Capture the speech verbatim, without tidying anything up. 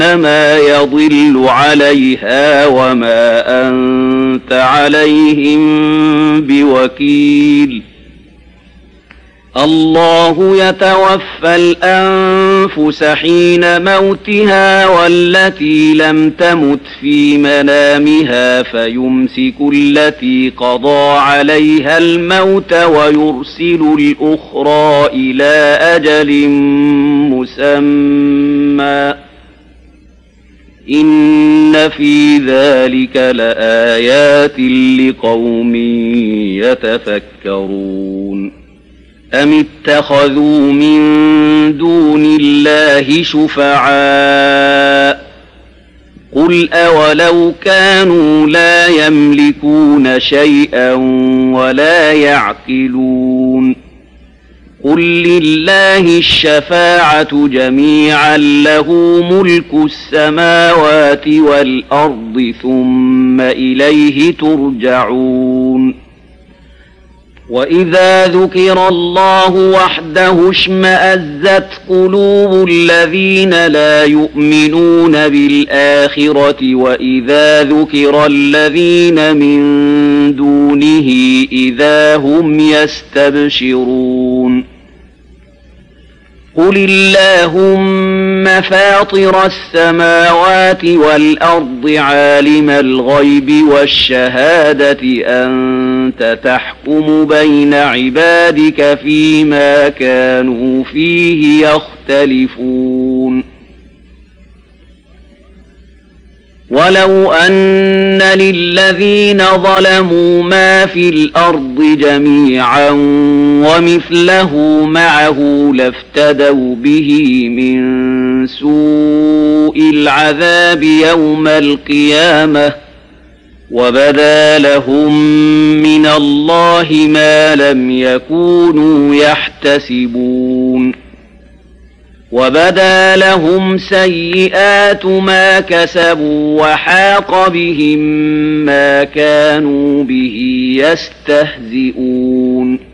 إنما يضل عليها وما أنت عليهم بوكيل. الله يتوفى الأنفس حين موتها والتي لم تمت في منامها فيمسك التي قضى عليها الموت ويرسل الأخرى إلى أجل مسمى إن في ذلك لآيات لقوم يتفكرون. أم اتخذوا من دون الله شفعاء قل أولو كانوا لا يملكون شيئا ولا يعقلون قل لله الشفاعة جميعا له ملك السماوات والأرض ثم إليه ترجعون. وإذا ذكر الله وحده اشمأزت قلوب الذين لا يؤمنون بالآخرة وإذا ذكر الذين من دونه إذا هم يستبشرون. قل اللهم فاطر السماوات والأرض عالم الغيب والشهادة أنت تحكم بين عبادك فيما كانوا فيه يختلفون. ولو أن للذين ظلموا ما في الأرض جميعا ومثله معه لافتدوا به من سوء العذاب يوم القيامة وبدا لهم من الله ما لم يكونوا يحتسبون. وبدا لهم سيئات ما كسبوا وحاق بهم ما كانوا به يستهزئون.